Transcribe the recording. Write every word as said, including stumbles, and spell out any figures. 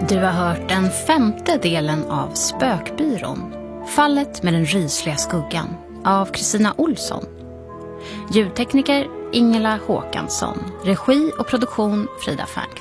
Du har hört den femte delen av Spökbyrån, Fallet med den rysliga skuggan, av Kristina Olsson. Ljudtekniker Ingela Håkansson, regi och produktion Frida Fernqvist.